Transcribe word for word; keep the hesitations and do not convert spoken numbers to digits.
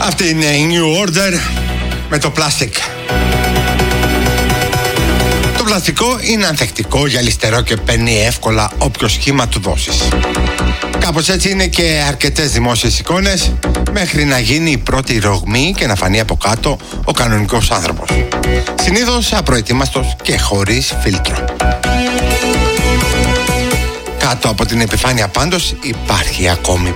Αυτή είναι η New Order με το Plastic. Το πλαστικό είναι ανθεκτικό, γυαλιστερό και παίρνει εύκολα όποιο σχήμα του δώσεις. Κάπως έτσι είναι και αρκετές δημόσιες εικόνες, μέχρι να γίνει η πρώτη ρογμή και να φανεί από κάτω ο κανονικός άνθρωπος. Συνήθως απροετοίμαστος και χωρίς φίλτρο. Κάτω από την επιφάνεια πάντως υπάρχει ακόμη